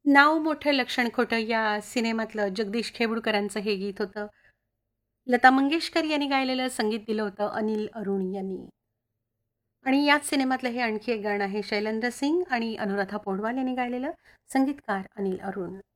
नाव मोठं लक्षण खोटं या सिनेमातलं जगदीश खेबुडकरांचं हे गीत होतं. लता मंगेशकर यांनी गायलेलं संगीत दिलं होतं अनिल अरुण यांनी. आणि याच सिनेमातलं हे आणखी एक गाणं आहे शैलेंद्र सिंग आणि अनुराधा पौडवाल यांनी गायलेलं, संगीतकार अनिल अरुण.